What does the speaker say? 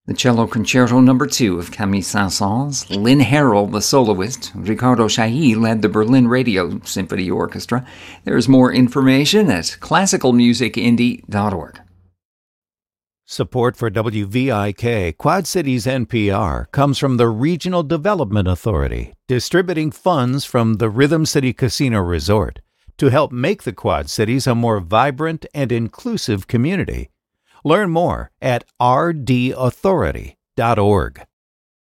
The Cello Concerto No. 2 of Camille Saint-Saëns, Lynn Harrell, the soloist, Ricardo Chailly led the Berlin Radio Symphony Orchestra. There's more information at classicalmusicindie.org. Support for WVIK Quad Cities NPR comes from the Regional Development Authority, distributing funds from the Rhythm City Casino Resort to help make the Quad Cities a more vibrant and inclusive community. Learn more at rdauthority.org.